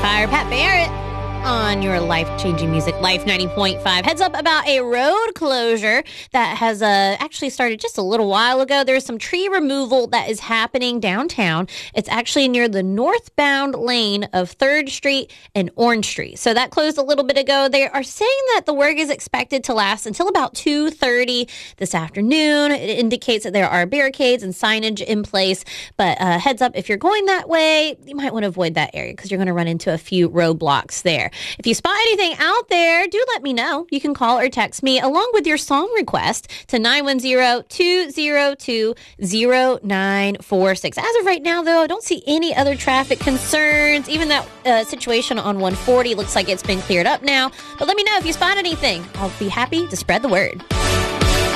Fire Pat Barrett on your life-changing music, Life 90.5. Heads up about a road closure that has actually started just a little while ago. There's some tree removal that is happening downtown. It's actually near the northbound lane of 3rd Street and Orange Street. So that closed a little bit ago. They are saying that the work is expected to last until about 2:30 this afternoon. It indicates that there are barricades and signage in place. But heads up, if you're going that way, you might want to avoid that area because you're going to run into a few roadblocks there. If you spot anything out there, do let me know. You can call or text me along with your song request to 910-202-0946. As of right now, though, I don't see any other traffic concerns. Even that situation on 140 looks like it's been cleared up now. But let me know if you spot anything. I'll be happy to spread the word.